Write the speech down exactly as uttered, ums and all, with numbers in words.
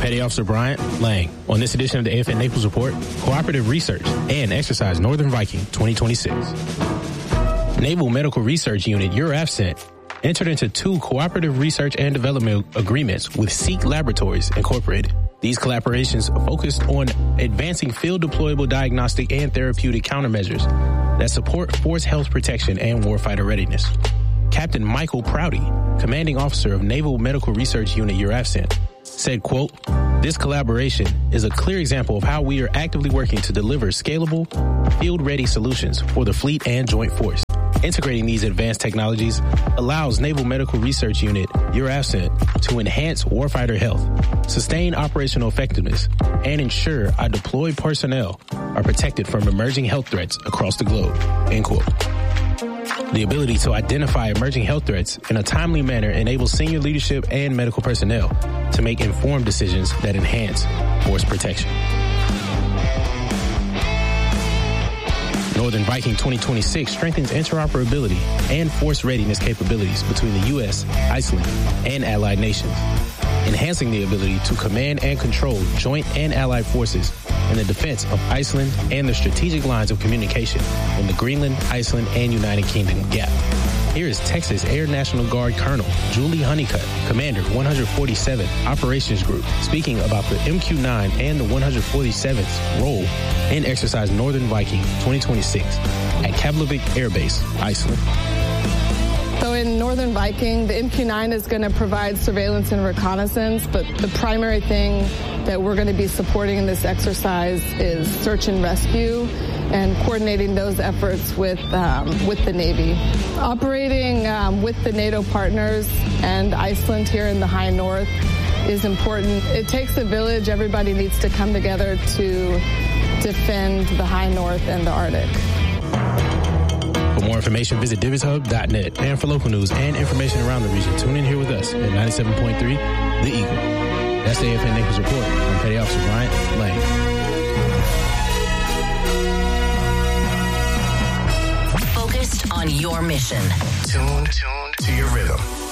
Petty Officer Bryant Lang. On this edition of the A F N Naples Report, Cooperative Research and Exercise Northern Viking twenty twenty-six. Naval Medical Research Unit, U R A F C E N T, entered into two cooperative research and development agreements with Seek Laboratories Incorporated. These collaborations focused on advancing field-deployable diagnostic and therapeutic countermeasures that support force health protection and warfighter readiness. Captain Michael Prouty, commanding officer of Naval Medical Research Unit, U R A F C E N T, said, quote, "This collaboration is a clear example of how we are actively working to deliver scalable, field-ready solutions for the fleet and joint force. Integrating these advanced technologies allows Naval Medical Research Unit, U R A F C E N T, to enhance warfighter health, sustain operational effectiveness, and ensure our deployed personnel are protected from emerging health threats across the globe," end quote. The ability to identify emerging health threats in a timely manner enables senior leadership and medical personnel to make informed decisions that enhance force protection. Northern Viking twenty twenty-six strengthens interoperability and force readiness capabilities between the U S, Iceland, and allied nations, enhancing the ability to command and control joint and allied forces in the defense of Iceland and the strategic lines of communication in the Greenland, Iceland, and United Kingdom gap. Here is Texas Air National Guard Colonel Julie Honeycutt, Commander one forty-seventh Operations Group, speaking about the M Q nine and the one forty-seventh's role in Exercise Northern Viking twenty twenty-six at Keflavik Air Base, Iceland. So in Northern Viking, the M Q nine is going to provide surveillance and reconnaissance, but the primary thing that we're going to be supporting in this exercise is search and rescue and coordinating those efforts with um, with the Navy. Operating um, with the NATO partners and Iceland here in the high north is important. It takes a village. Everybody needs to come together to defend the high north and the Arctic. For more information, visit Divvis Hub dot net. And for local news and information around the region, tune in here with us at ninety-seven point three The Eagle. That's the A F N Naples Report. I'm Petty Officer Bryant Lang. Focused on your mission. Tuned, tuned to your rhythm.